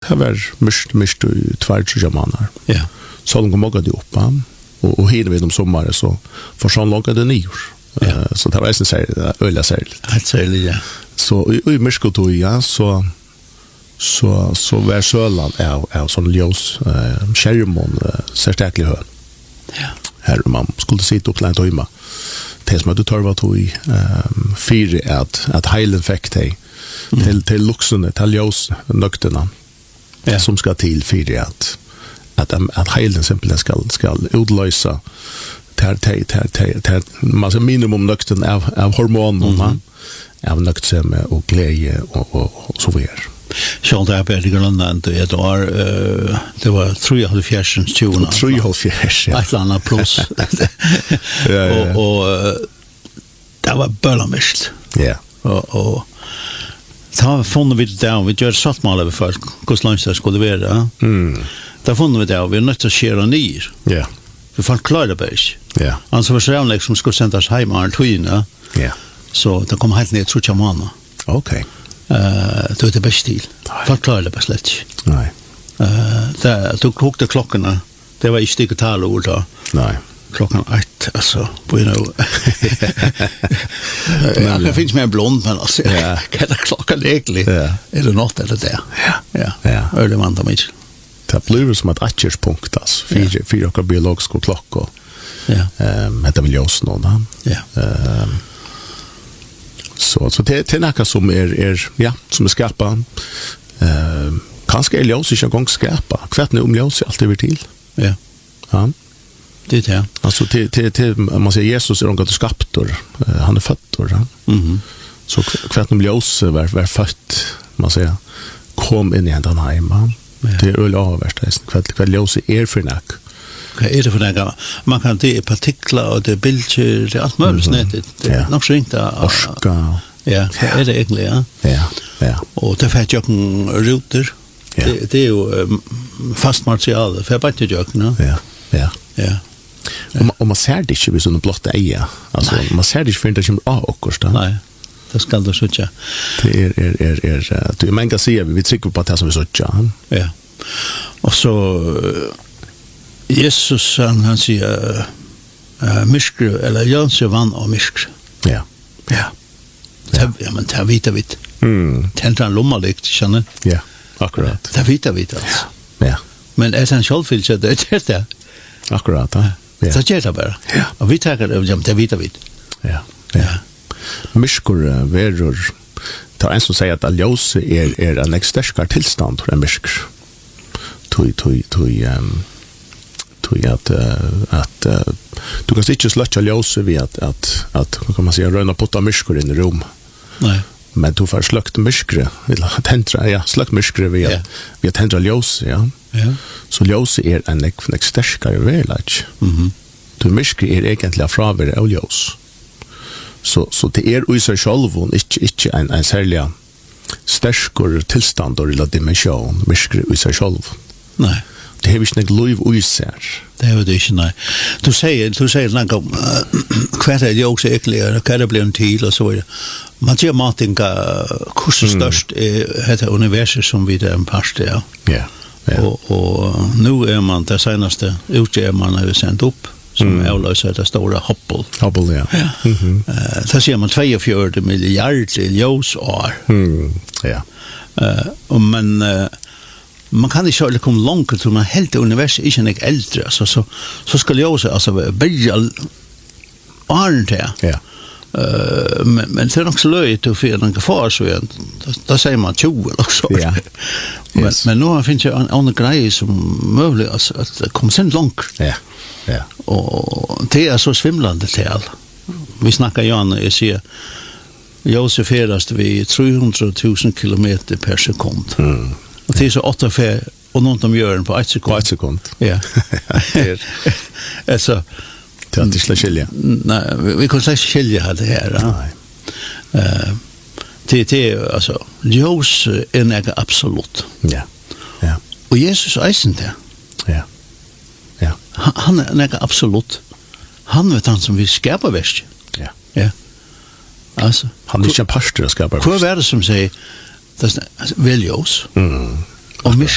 Det var mist i 2-3 månader. Ja. Så långt många det upp, och hela vid om sommaren så för så långt det nyår. Så det var en serie öliga serie. Helt særlig, ja. Så i mysko ja, så var sølan av sånn ljus skjermon særteklig høy. Ja. Her man skulle sitte opp til en tøyma. Det som du tar var tog fire at heilen fikk til luksene, til ljus nøktene, som skal til fire at heilen simpelthen skal utløse til minimum nøktene av hormonene, av nøktsomme og glede og så videre. Sjøl det på i Grønland det var 73-20. 73, ja. Et eller annet pluss. Og det var bøllamist. Ja. Og da funnet vi det av, vi gjør saltmål over folk, hvordan langt det skulle være. Da funnet vi det av, vi nødt til å skjere nyer. Ja. For folk klarer det bare ikke. Ja. Altså var særlig som skulle sendes hjemme av tøyene, så det kom helt ned 3 måneder. Okay. Det er det best til. Folk klarer det bare slett ikke. Nei. Du kokte klokkene, det var ikke digitale ord da. Nei. Klockan 1, alltså, you know. Jag finns med en blond, men alltså, kan klockan egentligen? Är det något eller det? Ja. Öle man då mig. Det blir som ett atcherspunkt, alltså. Fyra biologiska klockor. Ja. Det vill jag också nå. Ja. Så det är något som som är skapa. Kanske är ljus inte en gång skapa. Kvart nu ljus alltid över till. Ja. Ja. Det är alltså till man säger Jesus är en god skaptor. Han är född då. Så kvart nu ljus var fött, man säger kom in i den hemma. Det är öl avvärst. Kvart ljus är för näck. Vad är det för något? Man kan det partiklar och det bilder, det är allt möjligt snettigt. Det är nog så inte. Orska. Ja, det är det egentligen. Ja. Och det får jag rutor. Det är ju fast material för bara inte jag, Ja. Och man ser det inte vid sådana blotta eja. Alltså, man ser det inte för att det kommer av också. Nej, det ska du söka. Det är man kan säga vi trycker på det som vi söka. Ja. Och så Jesus han säger myskre eller Jans vann och myskre. Ja. Ja, men det vita vitt. Tändra en lommalikt, känner. Ja, akkurat. Det vita vitt alltså. Ja. Men är han självfylld det är det. Akkurat, ja. Så gör det bara. Ja. Och vi tar det vita vitt. Ja. Myskor verur ta en som säger att ljus är en extra tillstånd för en mysk. Att du kan inte släcka ljus vid att kan man säga röna potta myskor in i rum. Nej. Men du får släckt myskre eller täntra släckt myskre vid att tända ljus, ja. Så ljus är en extra verklighet. Du myskre är egentligen fravär av ljus. Så det är i sig själv inte en särskild stärskor tillstånd eller dimension myskre i sig själv. Nej. Det har vi inte lov i sig. Det är det inte, nej. Du säger något om kvart är det också äckligare, kvart det blir en tid och så vidare. Man ser matinga hur störst är det universum som vi är en part av. Ja. Och nu är man det senaste utgör man har sänt upp som avlöser det stora Hubble, ja. Där ser man 42 miljarder ljusår. Ja. Men man kan inte köra kom långt till man helt universum är inte äldre så skulle jag säga alltså börja arnta. Ja. Men det är också löjligt att få en kvar så då säger man 20 också. Ja. Men nu finns det en annan grej som möjligt att det kommer sen långt. Ja. Och det är så svimlande till. Vi snackar ju om jag ser Josef ferast vid 300 000 kilometer per sekund. Och det är så 8 fär och något de gör på 1 sekund. På 1 sekund. Ja. Alltså det är inte skilja. Nej, vi kan säga skilja det här. Nej. Det är alltså ljus är något absolut. Ja. Och Jesus är inte det. Ja. Han är något absolut. Han vet han som vi skapar värst. Ja. Alltså, han är inte en pastor att skapa. Vad är det som säger väl ljus? Och